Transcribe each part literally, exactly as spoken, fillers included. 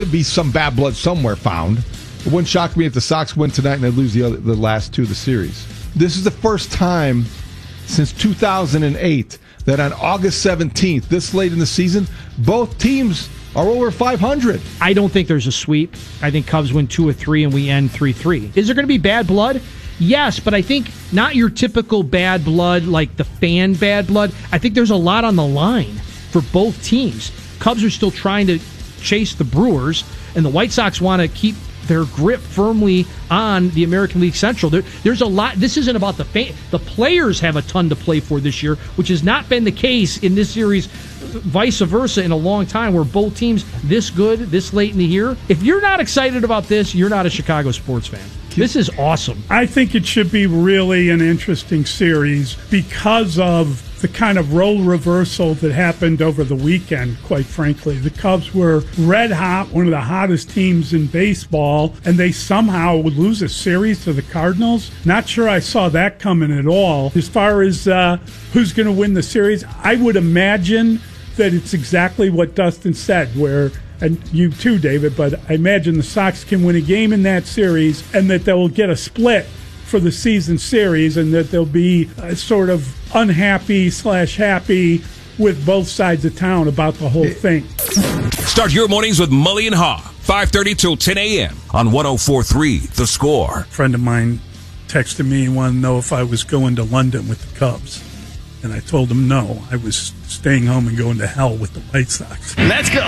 Be some bad blood somewhere found. It wouldn't shock me if the Sox win tonight and they lose the other, the last two of the series. This is the first time since two thousand eight that on August seventeenth, this late in the season, both teams are over five hundred. I don't think there's a sweep. I think Cubs win two or three and we end three three. Is there going to be bad blood? Yes, but I think not your typical bad blood like the fan bad blood. I think there's a lot on the line for both teams. Cubs are still trying to chase the Brewers, and the White Sox want to keep their grip firmly on the American League Central. There, there's a lot. This isn't about the fan. The players have a ton to play for this year, which has not been the case in this series, vice versa, in a long time, where both teams this good, this late in the year. If you're not excited about this, you're not a Chicago sports fan. This is awesome. I think it should be really an interesting series because of the kind of role reversal that happened over the weekend, quite frankly. The Cubs were red hot, one of the hottest teams in baseball, and they somehow would lose a series to the Cardinals. Not sure I saw that coming at all. As far as uh, who's going to win the series, I would imagine that it's exactly what Dustin said, where, and you too, David, but I imagine the Sox can win a game in that series and that they'll get a split for the season series, and that they'll be uh, sort of unhappy slash happy with both sides of town about the whole thing. Start your mornings with Mully and Haw, five thirty till ten a.m. on one oh four point three The Score. A friend of mine texted me and wanted to know if I was going to London with the Cubs. And I told him no, I was staying home and going to hell with the White Sox. Let's go.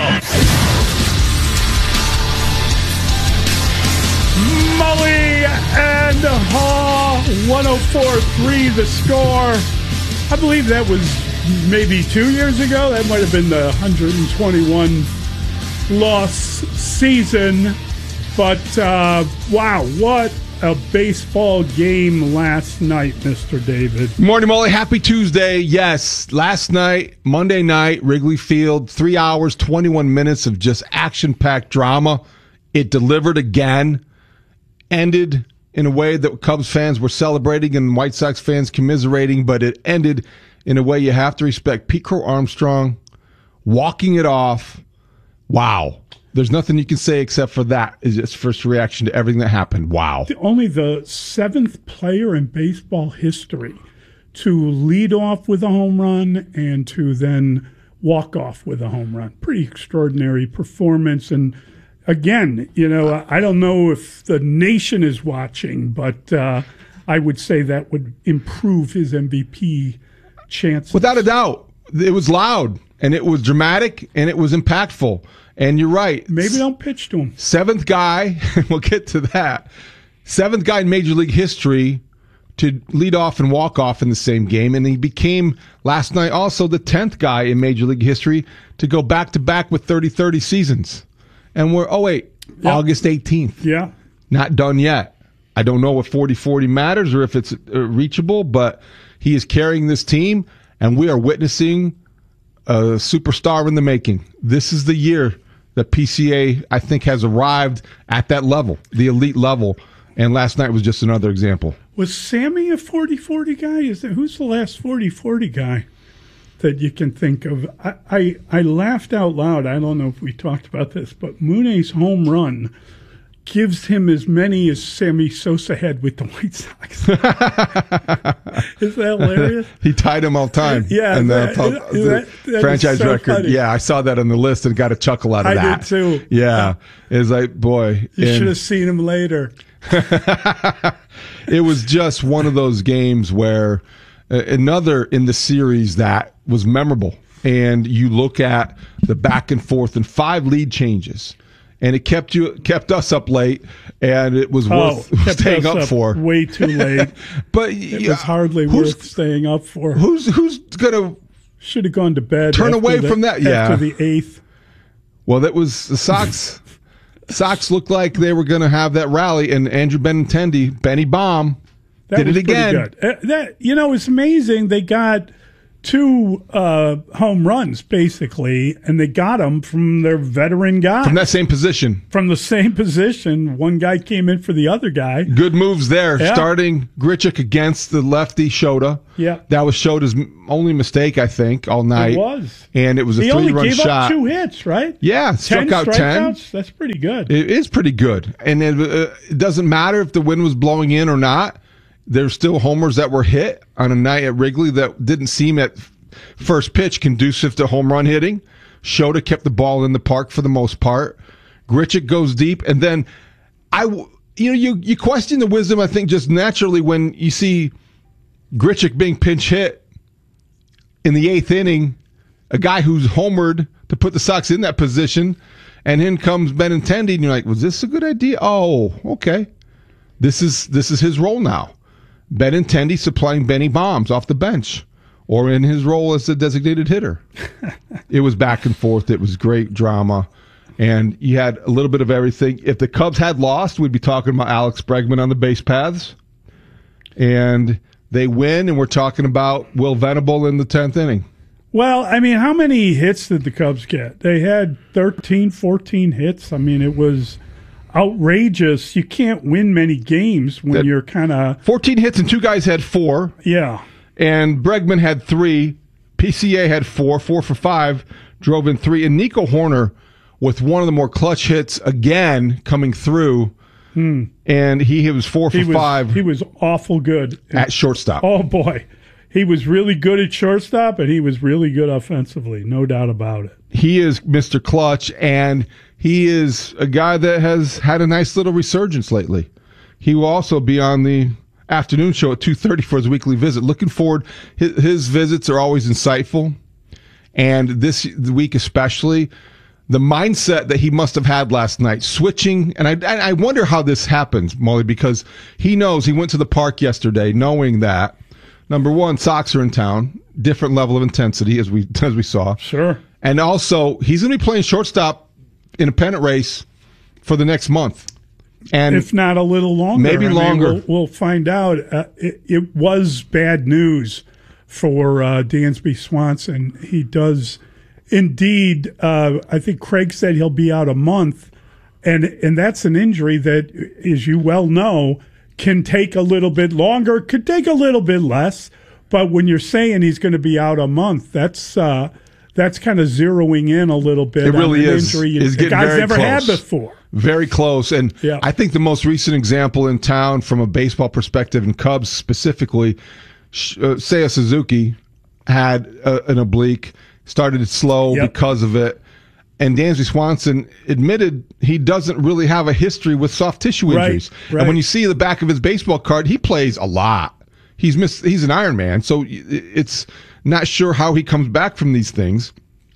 Mully and Haw, one oh four point three The Score. I believe that was maybe two years ago. That might have been the one hundred twenty-one loss season. But, uh, wow, what a baseball game last night, Mister David. Morning, Molly. Happy Tuesday. Yes, last night, Monday night, Wrigley Field, three hours, twenty-one minutes of just action-packed drama. It delivered again. Ended in a way that Cubs fans were celebrating and White Sox fans commiserating, but it ended in a way you have to respect. Pete Crow Armstrong walking it off. Wow. There's nothing you can say except for that is its first reaction to everything that happened. Wow. The, only the seventh player in baseball history to lead off with a home run and to then walk off with a home run. Pretty extraordinary performance. And again, you know, I don't know if the nation is watching, but uh, I would say that would improve his M V P chances. Without a doubt. It was loud, and it was dramatic, and it was impactful. And you're right. Maybe don't pitch to him. Seventh guy, we'll get to that. Seventh guy in Major League history to lead off and walk off in the same game. And he became, last night, also the tenth guy in Major League history to go back-to-back with thirty thirty seasons. And we're, oh, wait, yep. August eighteenth. Yeah. Not done yet. I don't know if forty forty matters or if it's uh, reachable, but he is carrying this team, and we are witnessing a superstar in the making. This is the year that P C A, I think, has arrived at that level, the elite level. And last night was just another example. Was Sammy a forty forty guy? Is there, who's the last forty forty guy that you can think of? I, I, I laughed out loud. I don't know if we talked about this, but Mune's home run gives him as many as Sammy Sosa had with the White Sox. Is that hilarious? He tied him all time. Yeah. And the, that, the that, that franchise so record. funny. Yeah, I saw that on the list and got a chuckle out of I that. I did too. Yeah. It's like, boy. You and, should have seen him later. It was just one of those games where uh, another in the series that was memorable. And you look at the back and forth and five lead changes. And it kept you kept us up late, and it was worth oh, staying up, up for. Way too late. But it yeah, was hardly worth staying up for. Who's who's gonna should have gone to bed? Turn away the, from that. Yeah, after the eighth. Well, that was the Sox. Sox looked like they were going to have that rally, and Andrew Benintendi, Benny Bomb, that did was it again. Good. Uh, that you know, it's amazing. They got two uh, home runs, basically, and they got them from their veteran guy. From that same position. From the same position. One guy came in for the other guy. Good moves there. Yeah. Starting Grichuk against the lefty Shota. Yeah. That was Shota's only mistake, I think, all night. It was. And it was a he only three-run gave shot. up two hits, right? Yeah, struck ten out ten. strikeouts? That's pretty good. It is pretty good. And it, uh, it doesn't matter if the wind was blowing in or not. There's still homers that were hit on a night at Wrigley that didn't seem at first pitch conducive to home run hitting. Shota kept the ball in the park for the most part. Grichuk goes deep. And then, I, you know, you, you question the wisdom, I think, just naturally when you see Grichuk being pinch hit in the eighth inning, a guy who's homered to put the Sox in that position, and in comes Benintendi, and you're like, was this a good idea? Oh, okay. This is this is his role now. Benintendi supplying Benny bombs off the bench, or in his role as a designated hitter. It was back and forth. It was great drama, and you had a little bit of everything. If the Cubs had lost, we'd be talking about Alex Bregman on the base paths, and they win, and we're talking about Will Venable in the tenth inning. Well, I mean, how many hits did the Cubs get? They had thirteen, fourteen hits. I mean, it was outrageous. You can't win many games when That- you're kind of... fourteen hits, and two guys had four. Yeah. And Bregman had three. P C A had four, four for five, drove in three. And Nico Horner with one of the more clutch hits again coming through. Hmm. And he, he was four for He was, five he was awful good. at shortstop. Oh, boy. He was really good at shortstop, and he was really good offensively. No doubt about it. He is Mister Clutch, and he is a guy that has had a nice little resurgence lately. He will also be on the afternoon show at two thirty for his weekly visit. Looking forward. His, his visits are always insightful, and this week especially, the mindset that he must have had last night, switching, and I, and I wonder how this happens, Molly, because he knows he went to the park yesterday knowing that, number one, Sox are in town, different level of intensity as we as we saw. Sure. And also, he's going to be playing shortstop in a pennant race for the next month. And if not a little longer. Maybe I mean, longer. we'll, we'll find out. Uh, it, it was bad news for uh, Dansby Swanson. He does indeed, uh, I think Craig said he'll be out a month. And, and that's an injury that, as you well know, can take a little bit longer, could take a little bit less. But when you're saying he's going to be out a month, that's uh, that's kind of zeroing in a little bit. It really on an is. Injury It's the getting guy's very never close. had before. Very close. And Yeah. I think the most recent example in town from a baseball perspective, and Cubs specifically, sh- uh, Seiya Suzuki had uh, an oblique, started slow Yep. because of it. And Dansby Swanson admitted he doesn't really have a history with soft tissue Right, injuries. right. And when you see the back of his baseball card, he plays a lot. He's missed, he's an Iron Man, so it's not sure how he comes back from these things.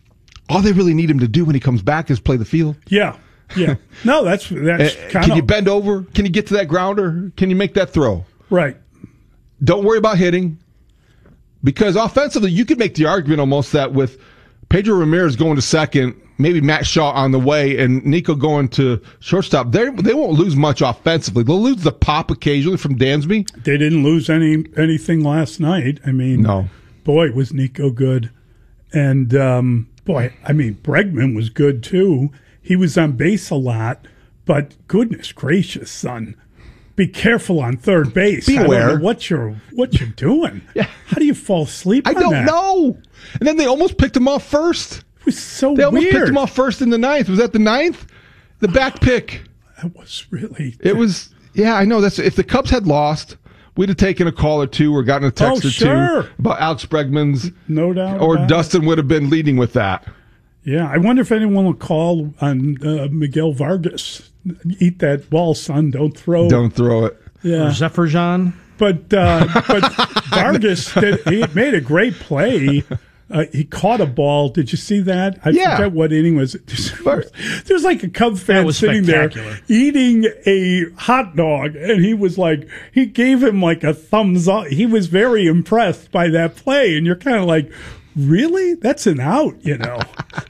All they really need him to do when he comes back is play the field. Yeah, yeah. No, that's that's Uh, kind Can of you bend over? Can you get to that grounder? Can you make that throw? right. Don't worry about hitting. Because offensively, you could make the argument almost that with Pedro Ramirez going to second, maybe Matt Shaw on the way, and Nico going to shortstop, they they won't lose much offensively. They'll lose the pop occasionally from Dansby. They didn't lose any anything last night. I mean, No. boy, was Nico good, and um, boy, I mean, Bregman was good too. He was on base a lot, but goodness gracious, son. Be careful on third base. Be I don't aware. know what you're what you're doing. Yeah. How do you fall asleep? I on don't that? know. And then they almost picked him off first. It was so They almost weird. picked him off first in the ninth. Was that the ninth? The back pick. That was really. It was, yeah, I know. That's if the Cubs had lost, we'd have taken a call or two or gotten a text Oh, or sure. two about Alex Bregman's, No doubt. or about it. Dustin would have been leading with that. Yeah, I wonder if anyone will call on uh, Miguel Vargas. Eat that ball, son. Don't throw. Don't throw it. Yeah. Or Zephyr John. But uh, but Vargas did, he made a great play. Uh, he caught a ball. Did you see that? I Yeah. forget what inning was it. There's, there's like a Cub fan was sitting there spectacular. eating a hot dog, and he was like, he gave him like a thumbs up. He was very impressed by that play, and you're kind of like, really? That's an out, you know.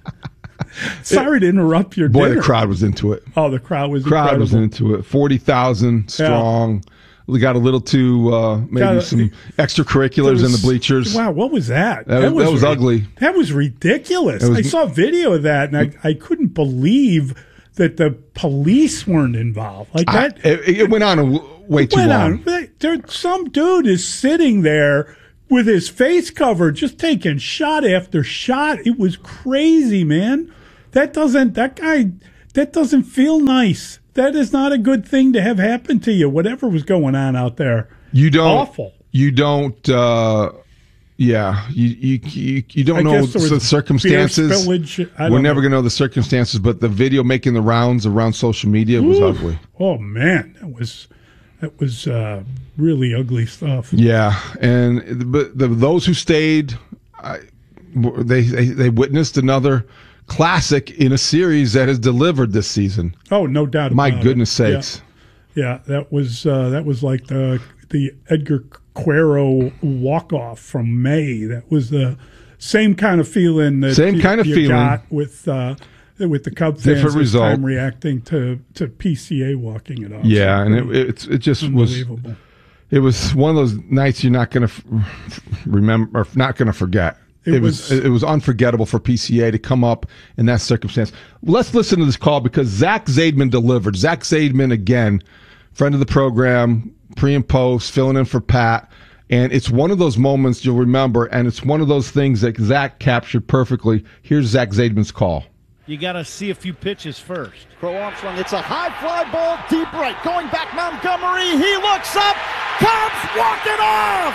Sorry to interrupt your Boy, dinner. the crowd was into it. Oh, the crowd was Crowd incredible. was into it. forty thousand strong. we got a little too uh, maybe Got a- some extracurriculars There in the was- bleachers. Wow, what was that? That was- that was ri- ugly. That was ridiculous. It was- I saw a video of that, and I, I couldn't believe that the police weren't involved. Like I- that. it, it went on a w- way too went long. on. There, there- some dude is sitting there with his face covered, just taking shot after shot. It was crazy, man. That doesn't. That guy. That doesn't feel nice. That is not a good thing to have happen to you. Whatever was going on out there. You don't. Awful. You don't. Uh, yeah. You you you, you don't I know guess there was the circumstances. beer spillage. I don't We're never know. going to know the circumstances, but the video making the rounds around social media was Ooh. ugly. Oh man, that was that was uh, really ugly stuff. Yeah, and but the, those who stayed, I, they, they they witnessed another classic in a series that has delivered this season. Oh, no doubt. My about goodness it. sakes! Yeah, yeah that was uh, that was like the the Edgar Quero walk off from May. That was the same kind of feeling that Same you, kind of you feeling. got with uh, with the Cub fans Different this result. time reacting to to P C A walking it off. Yeah, and Pretty it it, it just was. unbelievable. It was one of those nights you're not going to f- remember, or not going to forget. It It, was, was- it was unforgettable for P C A to come up in that circumstance. Let's listen to this call because Zach Zaidman delivered. Zach Zaidman, again, friend of the program, pre and post, filling in for Pat. And it's one of those moments you'll remember, and it's one of those things that Zach captured perfectly. Here's Zach Zaidman's call. You got to see a few pitches first. Crow Armstrong, it's a high fly ball, deep right. Going back, Montgomery, he looks up. Cubs walk it off!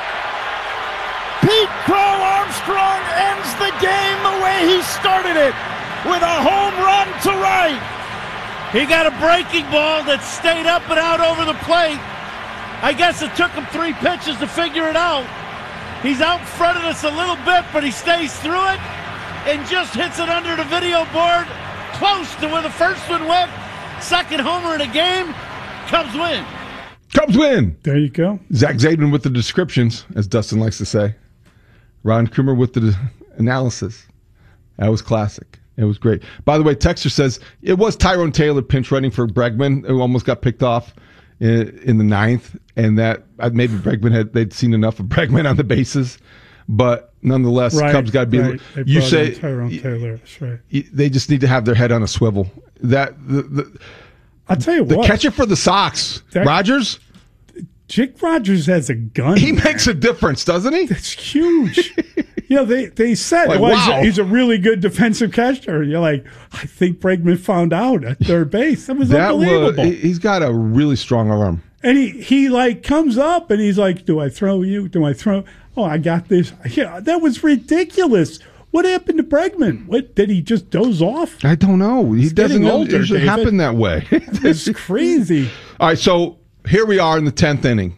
Pete Crow Armstrong ends the game the way he started it, with a home run to right. He got a breaking ball that stayed up and out over the plate. I guess it took him three pitches to figure it out. He's out in front of us a little bit, but he stays through it and just hits it under the video board, close to where the first one went. Second homer in a game. Cubs win. Cubs win! There you go. Zach Zaidman with the descriptions, as Dustin likes to say. Ron Krumer with the analysis. That was classic. It was great. By the way, Texter says it was Tyrone Taylor pinch running for Bregman, who almost got picked off in, in the ninth, and that uh, maybe Bregman had they'd seen enough of Bregman on the bases, but nonetheless, Right, Cubs got to be. right. They You brought say in Tyrone Taylor. That's right. y- they just need to have their head on a swivel. That the the, I'll tell you the what. catcher for the Sox, That- Rogers, Jake Rogers has a gun. he man. makes a difference, doesn't he? It's huge. You know, they, they said, Like, well, he's, wow. a, he's a really good defensive catcher. You're like, I think Bregman found out at third base. That was That was, unbelievable. he- he's got a really strong arm. and he, he like comes up and he's like, do I throw you? Do I throw? Oh, I got this. Yeah, that was ridiculous. What happened to Bregman? What, did he just doze off? I don't know. He doesn't getting older, usually David. happen that way. It's crazy. All right, so here we are in the tenth inning.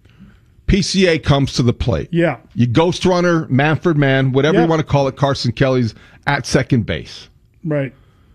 P C A comes to the plate. Yeah. You ghost runner, Manfred Man, whatever Yeah. you want to call it, Carson Kelly's at second base. Right.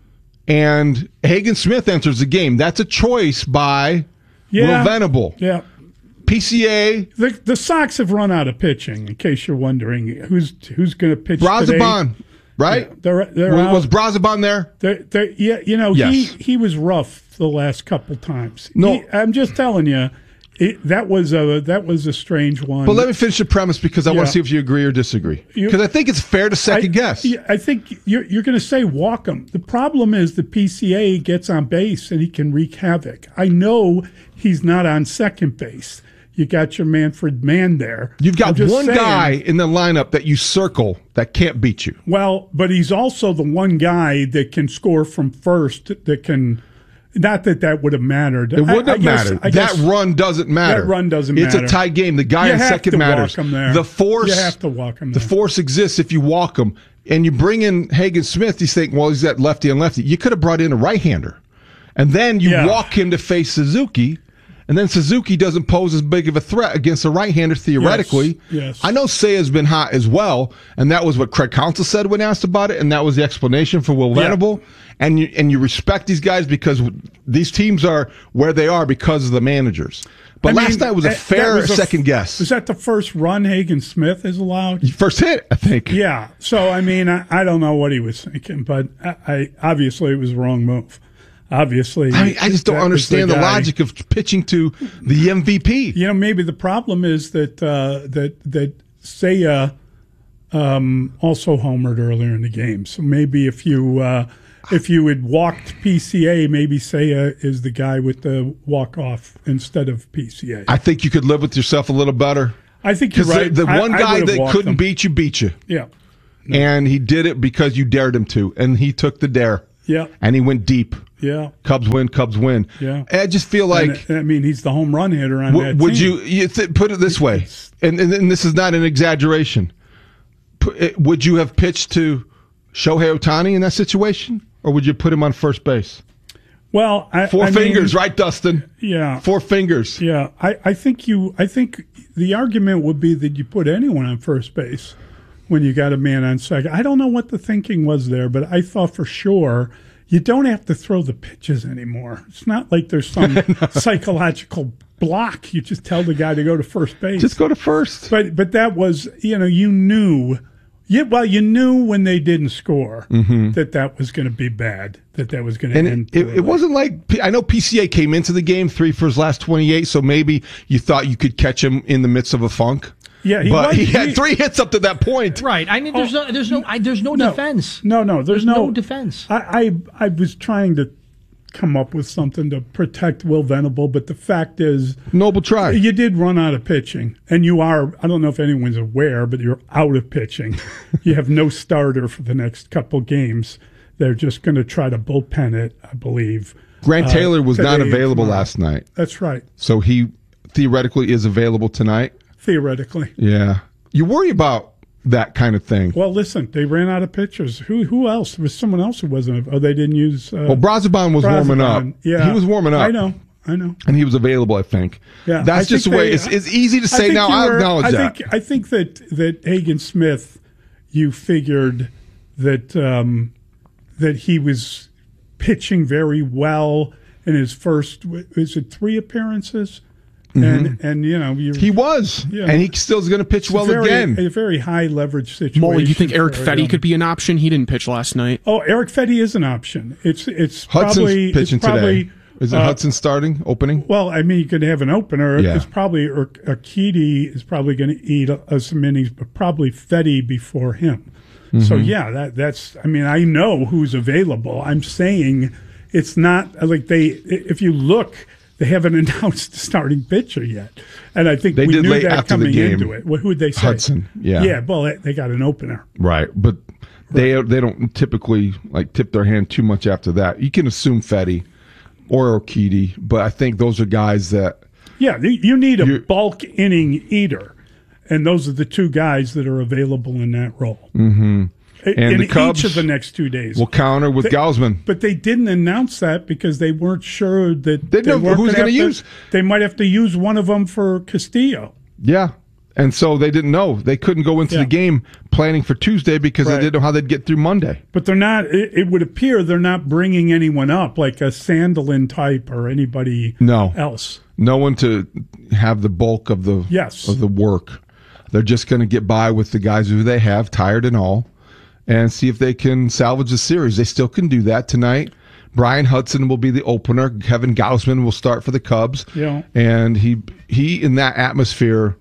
And Hagen Smith enters the game. That's a choice by Yeah. Will Venable. Yeah. P C A, The the Sox have run out of pitching. In case you're wondering, who's who's going to pitch today? Brazabon, right? Yeah, they're they're was, out. was Brazabon there? They're, they're, yeah, you know, Yes. he, he was rough the last couple times. No. He- I'm just telling you, it, that was a that was a strange one. But let me finish the premise because I want Yeah. to see if you agree or disagree. You- Because I think it's fair to I, second guess. yeah, I think you're you're going to say walk him. The problem is the P C A gets on base and he can wreak havoc. I know he's not on second base. You got your Manfred Man there. You've I'm got just one saying, guy in the lineup that you circle that can't beat you. Well, but he's also the one guy that can score from first. That can. Not that that would have mattered. It wouldn't I, I have guess- mattered. I that guess run doesn't matter. That run doesn't It's matter. a tie game. The guy you in have second to matters. Walk him there. The force. You have to walk him The there. force exists if you walk him. And you bring in Hagen Smith, you think, well, he's got lefty and lefty. You could have brought in a right-hander. And then you Yeah. walk him to face Suzuki. And then Suzuki doesn't pose as big of a threat against a right-hander theoretically. Yes, yes. I know Seiya's been hot as well, and that was what Craig Counsell said when asked about it, and that was the explanation for Will Yeah. Venable. And you and you respect these guys because these teams are where they are because of the managers. But I last mean, night was a that- fair that was a- second guess. Was that the first run Hagen Smith is allowed? First hit, I think. Yeah. So I mean, I, I don't know what he was thinking, but I, I obviously it was the wrong move. obviously. I mean, I just don't that was understand the, guy. logic of pitching to the M V P. You know, maybe the problem is that uh, that that Seiya um, also homered earlier in the game. So maybe if you uh, if you had walked P C A, maybe Seiya is the guy with the walk off instead of P C A. I think you could live with yourself a little better. I think you're Because right. the, the I- one I guy would've that walked couldn't him. beat you beat you. Yeah, And he did it because you dared him to, and he took the dare. yeah, And he went deep. yeah. Cubs win, Cubs win. Yeah. And I just feel like, And, I mean, he's the home run hitter on w- that would team. you, you th- put it this way, and, and, and this is not an exaggeration, P- it- would you have pitched to Shohei Ohtani in that situation, or would you put him on first base? Well, I, Four I fingers, mean, right, Dustin? Yeah, Four fingers. yeah. I, I think you. I think the argument would be that you put anyone on first base when you got a man on second. I don't know what the thinking was there, but I thought for sure you don't have to throw the pitches anymore. It's not like there's some psychological block. You just tell the guy to go to first base. Just go to first. But but that was, you know, you knew, yeah. Well, you knew when they didn't score that that was going to be bad. That that was going to And end. it, it, poorly. it wasn't like P- I know P C A came into the game three for his last twenty-eight, so maybe you thought you could catch him in the midst of a funk. Yeah, he but was- he had he- three hits up to that point. Right. I mean, there's no, there's no, I, there's no, No. defense. No, no, there's, There's no defense. I, I I was trying to come up with something to protect Will Venable, but the fact is, Noble try. you did run out of pitching, and you are. I don't know if anyone's aware, but you're out of pitching. You have no starter for the next couple games. They're just going to try to bullpen it, I believe. Grant uh, Taylor was not today and available tomorrow. last night, That's right, so he theoretically is available tonight. theoretically. Yeah, you worry about that kind of thing. Well, listen, they ran out of pitchers. Who who else? There was someone else who wasn't. Oh, they didn't use. Uh, Well, Brazoban was warming up. Brazoban. Yeah, he was warming up. I know. I know. and he was available. I think. Yeah, that's I just the think way. they- it's, it's easy to I say think now. you I were- acknowledge I that. think I think that that Hagen Smith, you figured that um, that he was pitching very well in his first. Is it three appearances? And and you know you Mm-hmm. he was, Yeah. and he still is going to pitch well very, again. a very high leverage situation. Molly, do you think Eric for Fetty him. could be an option? He didn't pitch last night. Oh, Eric Fetty is an option. It's it's Hudson's probably pitching it's probably, today. Is it uh, Hudson starting opening? Well, I mean, you could have an opener. Yeah. It's probably or Akiti is probably going to eat uh, some innings, but probably Fetty before him. So Mm-hmm. yeah, that that's. I mean, I know who's available. I'm saying it's not like they. If you look, they haven't announced the starting pitcher yet, and I think They we did knew late that after the coming game. into it. Well, who would they say? Hudson, yeah. yeah. Well, they, they got an opener. Right, but they they don't typically like tip their hand too much after that. You can assume Fetty or Okiti, but I think those are guys that Yeah, you- you need a You- bulk inning eater, and those are the two guys that are available in that role. Mm-hmm. And in the Cubs each of the next two days. will counter with They- Gausman. But they didn't announce that because they weren't sure that They didn't know weren't who's gonna gonna have to- use. They might have to use one of them for Castillo. Yeah, and so they didn't know. They couldn't go into Yeah. the game planning for Tuesday because Right. they didn't know how they'd get through Monday. But they're not. It, it would appear they're not bringing anyone up like a Sandelin type or anybody No. else. No one to have the bulk of the Yes. of the work. They're just going to get by with the guys who they have, tired and all, and see if they can salvage the series. They still can do that tonight. Brian Hudson will be the opener. Kevin Gausman will start for the Cubs. Yeah. And he he in that atmosphere,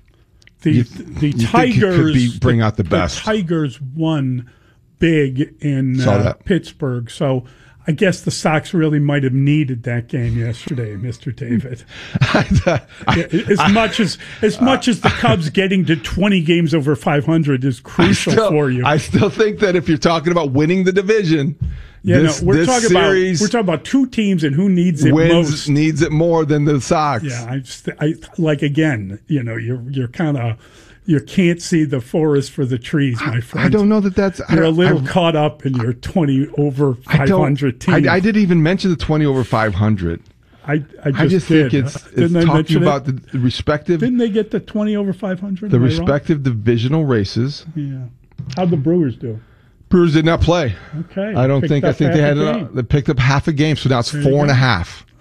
The You- the you think he Tigers could be- bring out the best. Tigers won big in Saw uh, that. Pittsburgh, so I guess the Sox really might have needed that game yesterday, Mister David. as much as as much as the Cubs getting to twenty games over five hundred is crucial still- for you. I still think that if you're talking about winning the division, yeah, this, no, we're this talking series about we're talking about two teams and who needs it wins most. needs it more than the Sox. Yeah, I just I like again, you know, you're you're kind of you can't see the forest for the trees, my friend. I don't know that that's. You're I, a little I, caught up in your twenty over I five don't- hundred team. I, I didn't even mention the twenty over five hundred. I, I just, I just did. think it's, it's Didn't I talking mention about it? the respective Didn't they get the twenty over five hundred? the respective divisional races. Yeah. How'd the Brewers do? Brewers did not play. Okay. I don't Picked think. I up think they half had a uh, game. they picked up half a game, so now it's you four and go. a half.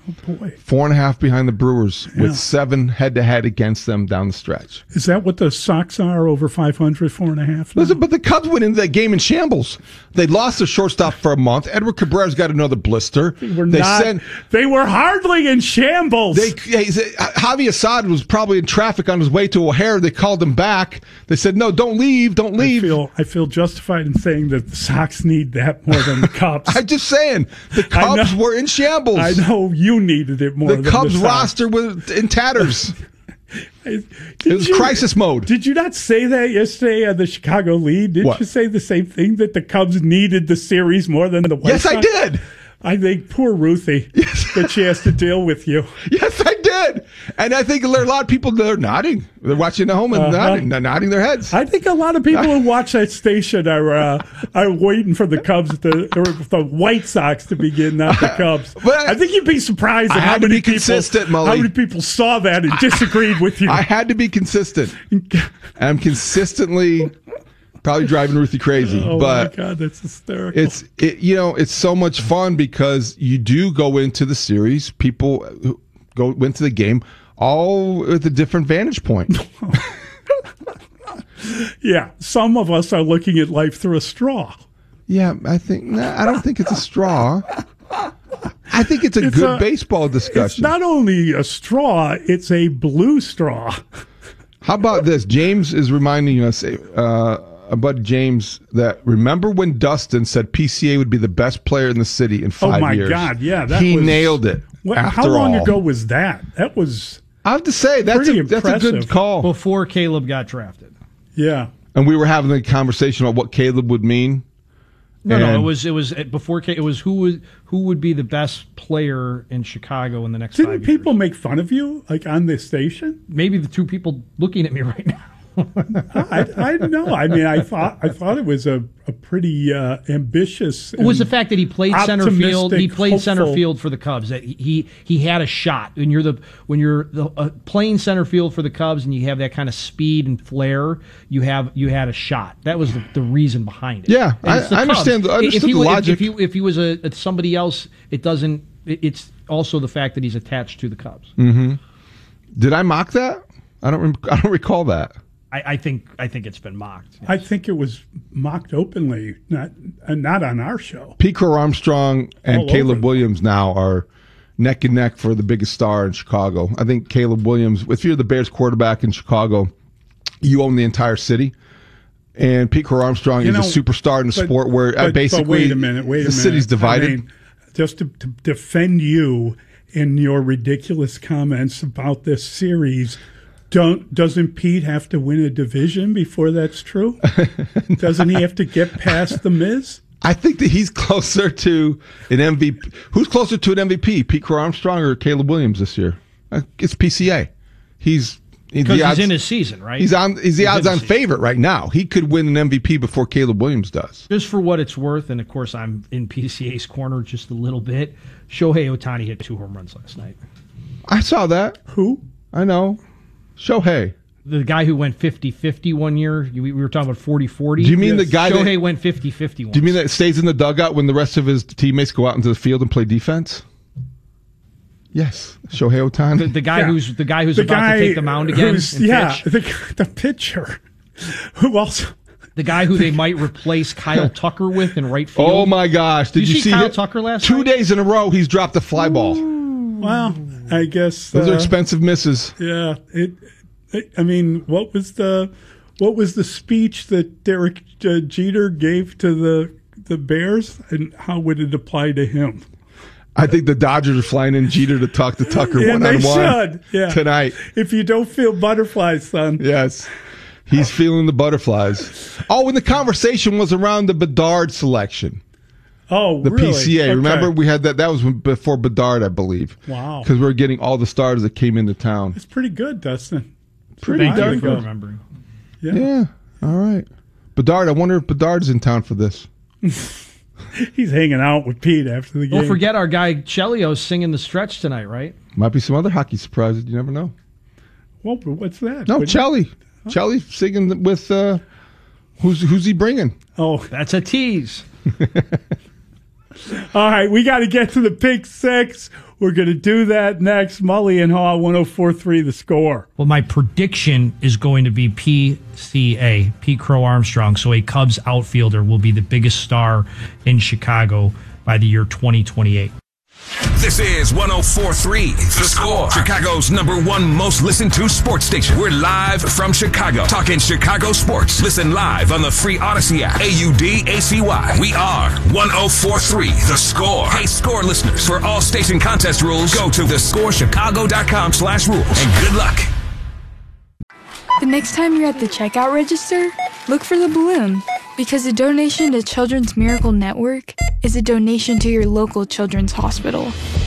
Oh, boy. Four and a half behind the Brewers Yeah. with seven head-to-head against them down the stretch. Is that what the Sox are, over five hundred, four and a half? now? Listen, but the Cubs went into that game in shambles. They lost their shortstop for a month. Edward Cabrera's got another blister. They were, They not, sent- they were hardly in shambles. They, they said- Javi Assad was probably in traffic on his way to O'Hare. They called him back. They said, no, don't leave, don't I leave. feel, I feel justified in saying that the Sox need that more than the Cubs. I'm just saying, the I Cubs know. were in shambles. I know you needed it more The than Cubs the Sox. roster was in tatters. Did It was you- crisis mode. Did you not say that yesterday on the Chicago lead? Did What? you say the same thing, that the Cubs needed the series more than the White Yes, I Sox? did. I think poor Ruthie that she has to deal with you. Yes, I did. And I think there are a lot of people that are nodding. They're watching at home and Uh-huh. nodding, nodding their heads. I think a lot of people who watch that station are uh, are waiting for the Cubs to, or the White Sox to begin, not the Cubs. But I- I think you'd be surprised I at how had to many be people consistent, Mully. how many people saw that and disagreed with you. I had to be consistent. And I'm consistently probably driving Ruthie crazy. oh but my God, that's hysterical. it's it, you know, it's so much fun because you do go into the series, people who go into the game all with a different vantage point. yeah, some of us are looking at life through a straw. Yeah, I think nah, I don't think it's a straw. I think it's a It's good a- baseball It's discussion. not only a straw, it's a blue straw. How about this? James is reminding us, uh, about James, that remember when Dustin said P C A would be the best player in the city in five oh my years? God, yeah. That he was, nailed it. What, after how long all. ago was that? That was, I have to say, that's Pretty a, that's a good impressive. call. Before Caleb got drafted. yeah. And we were having a conversation about what Caleb would mean. No, no, And- it was it was before Ca- it was who would who would be the best player in Chicago in the next Didn't five people years. make fun of you, like on this station? Maybe the two people looking at me right now. I, I don't know. I mean, I thought I thought it was a, a pretty uh, ambitious. It was the and fact that he played center field. He optimistic, played center hopeful- field for the Cubs. That he he had a shot. When you're the when you're the, uh, playing center field for the Cubs and you have that kind of speed and flair, you have you had a shot. That was the, the reason behind it. Yeah, And I- it's the I understand Cubs. the- I understood if he, the wa- if- logic. If he if he was a, a somebody else, it doesn't. it- It's also the fact that he's attached to the Cubs. Did I mock that? I don't. Rem- I don't recall that. I, I think I think it's been mocked. I think it was mocked openly, not uh, not on our show. Pete Crow Armstrong and All Caleb over. Williams now are neck and neck for the biggest star in Chicago. I think Caleb Williams, if you're the Bears quarterback in Chicago, you own the entire city. And Pete Crow Armstrong You is know, a superstar in the but- sport where uh, but- basically but wait a minute, wait a the minute. city's divided. I mean, just to, to defend you in your ridiculous comments about this series. Don't doesn't Pete have to win a division before that's true? Doesn't he have to get past the Miz? I think that he's closer to an M V P. Who's closer to an M V P, Pete Crow Armstrong or Caleb Williams this year? Uh, It's P C A. He's he's Because the he's odds- in his season, right? He's on. He's the in odds-on his season. favorite right now. He could win an M V P before Caleb Williams does. Just for what it's worth, and of course I'm in P C A's corner just a little bit. Shohei Ohtani hit two home runs last night. I saw that. Who? I know. Shohei. The guy who went fifty-fifty one year, you- we were talking about forty forty. Do you mean Yes. the guy Shohei that? went fifty-fifty once. Do you mean that stays in the dugout when the rest of his teammates go out into the field and play defense? Yes, Shohei the, Ohtani. the guy Yeah. who's the guy who's The about guy to take the mound again who's- and yeah, pitch? the, the pitcher. Who also? The guy who they might replace Kyle Tucker with in right field. Oh my gosh! Did Did you, you see see Kyle it? Tucker last Two night? days in a row, he's dropped a fly ball. Well, I guess Those uh, are expensive misses. Yeah, it, it. I mean, what was the what was the speech that Derek uh, Jeter gave to the the Bears, and how would it apply to him? I think the Dodgers are flying in Jeter to talk to Tucker Yeah, one they on one should. Yeah. tonight. If you don't feel butterflies, son. Yes. He's feeling the butterflies. Oh, and the conversation was around the Bedard selection. Oh, The really? P C A. Okay. Remember, we had that. That was before Bedard, I believe. Wow. Because we were getting all the stars that came into town. It's pretty good, Dustin. Pretty Thank darn you for good. remembering. Yeah. Yeah. All right. Bedard. I wonder if Bedard's in town for this. He's hanging out with Pete after the game. Don't forget our guy Chelio's singing the stretch tonight, right? Might be some other hockey surprises. You never know. Well, what's that? No, What- Chelly. Chelly singing with. Uh, who's who's he bringing? Oh, That's a tease. all right. We got to get to the pick six. We're going to do that next. Mully and Haw, one oh four three The Score. Well, my prediction is going to be P C A, Pete Crow Armstrong. So a Cubs outfielder will be the biggest star in Chicago by the year twenty twenty-eight. This is one oh four three The Score, Chicago's number one most listened to sports station. We're live from Chicago, talking Chicago sports. Listen live on the free Odyssey app, A U D A C Y. We are one oh four three The Score. Hey, Score listeners, for all station contest rules, go to the score chicago dot com slash rules, and good luck. The next time you're at the checkout register, look for the balloon, because a donation to Children's Miracle Network is a donation to your local children's hospital.